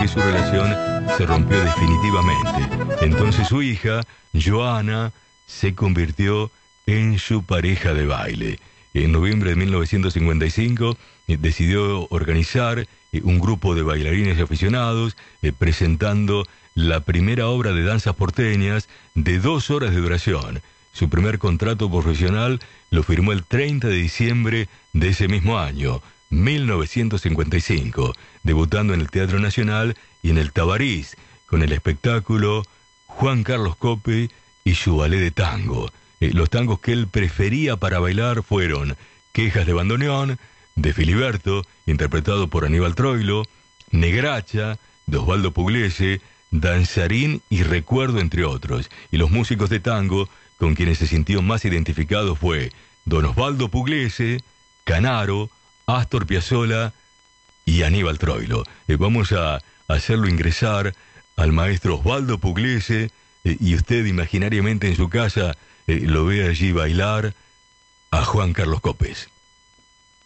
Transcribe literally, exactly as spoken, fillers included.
que su relación se rompió definitivamente. Entonces su hija, Joana, se convirtió en su pareja de baile. En noviembre de mil novecientos cincuenta y cinco eh, decidió organizar eh, un grupo de bailarines y aficionados eh, presentando la primera obra de danzas porteñas de dos horas de duración. Su primer contrato profesional lo firmó el treinta de diciembre de ese mismo año, mil novecientos cincuenta y cinco, debutando en el Teatro Nacional y en el Tabarís, con el espectáculo Juan Carlos Cope y su ballet de tango. Eh, los tangos que él prefería para bailar fueron Quejas de bandoneón, de Filiberto, interpretado por Aníbal Troilo, Negracha, de Osvaldo Pugliese, Danzarín y Recuerdo, entre otros. Y los músicos de tango con quienes se sintió más identificado fue don Osvaldo Pugliese, Canaro, Astor Piazzolla y Aníbal Troilo. Eh, vamos a hacerlo ingresar al maestro Osvaldo Pugliese eh, y usted imaginariamente en su casa eh, lo ve allí bailar a Juan Carlos Copes.